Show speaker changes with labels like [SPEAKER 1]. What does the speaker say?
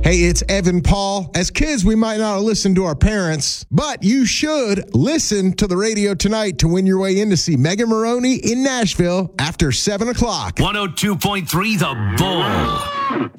[SPEAKER 1] Hey, it's Evan Paul. As kids, we might not have listened to our parents, but you should listen to the radio tonight to win your way in to see Megan Maroney in Nashville after 7 o'clock.
[SPEAKER 2] 102.3 The Bull.